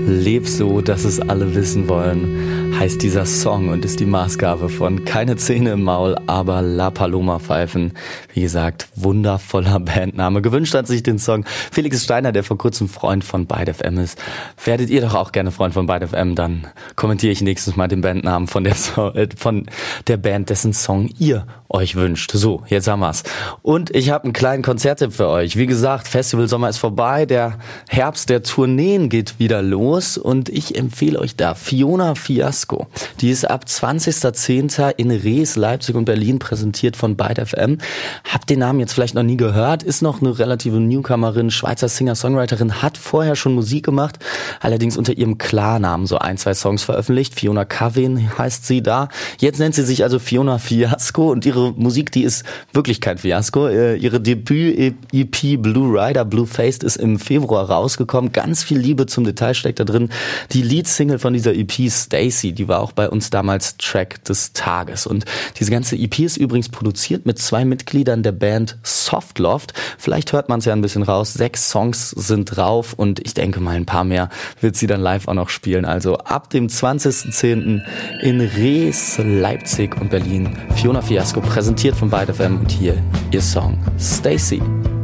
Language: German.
Leb so, dass es alle wissen wollen, heißt dieser Song und ist die Maßgabe von Keine Zähne im Maul, aber La Paloma pfeifen. Wie gesagt, wundervoller Bandname. Gewünscht hat sich den Song Felix Steiner, der vor kurzem Freund von Byte FM ist. Werdet ihr doch auch gerne Freund von Byte FM, dann kommentiere ich nächstes Mal den Bandnamen von der Band, dessen Song ihr euch wünscht. So, jetzt haben wir's. Und ich habe einen kleinen Konzerttipp für euch. Wie gesagt, Festival Sommer ist vorbei, der Herbst der Tourneen geht wieder los und ich empfehle euch da Fiona Fiasco. Die ist ab 20.10. in Rees, Leipzig und Berlin präsentiert von Byte FM. Habt den Namen jetzt vielleicht noch nie gehört, ist noch eine relative Newcomerin, Schweizer Singer-Songwriterin, hat vorher schon Musik gemacht, allerdings unter ihrem Klarnamen so 1-2 Songs veröffentlicht. Fiona Cavin heißt sie da. Jetzt nennt sie sich also Fiona Fiasco und ihre Musik, die ist wirklich kein Fiasko. Ihre Debüt-EP Blue Rider, Blue Faced ist im Februar rausgekommen. Ganz viel Liebe zum Detail steckt da drin. Die Leadsingle von dieser EP, Stacy, die war auch bei uns damals Track des Tages. Und diese ganze EP ist übrigens produziert mit 2 Mitgliedern der Band Softloft. Vielleicht hört man es ja ein bisschen raus. 6 Songs sind drauf und ich denke mal ein paar mehr wird sie dann live auch noch spielen. Also ab dem 20.10. in Rees, Leipzig und Berlin. Fiona Fiasco präsentiert von Byte FM und hier ihr Song Stacy.